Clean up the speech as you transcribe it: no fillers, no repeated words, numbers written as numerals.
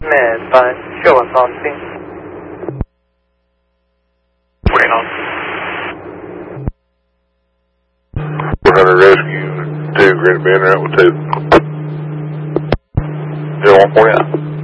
Med 5, show us on scene. 400 rescue 2, Granite Bend, route with 2. 014 out.